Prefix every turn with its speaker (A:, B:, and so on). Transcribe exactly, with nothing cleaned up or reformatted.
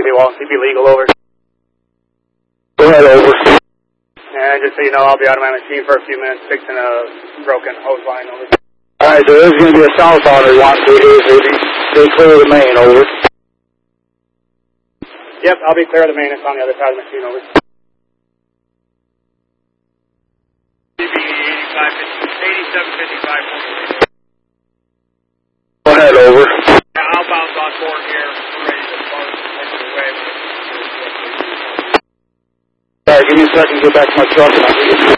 A: be wall, C P legal, over.
B: Go ahead, over.
A: And just so you know, I'll be out of my machine for a few minutes fixing a broken hose line, over.
B: Alright, there is going to be a southbound we want to do here, so stay clear of the main, over.
A: Yep, I'll be clear of the main. It's on the other side of the machine, over. C B eighty-seven fifty-five.
B: Go ahead, over.
A: Yeah, I'll bounce on board here. We're ready to start working away.
B: Alright, give me a second to get back to my truck and I'll get you.